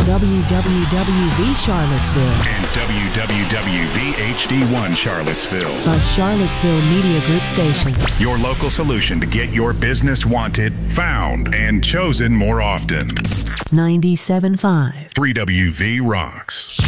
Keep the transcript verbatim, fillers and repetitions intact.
W W W V Charlottesville, and W W W V H D one Charlottesville. a Charlottesville Media Group station. Your local solution to get your business wanted, found, and chosen more often. ninety-seven point five three W V rocks.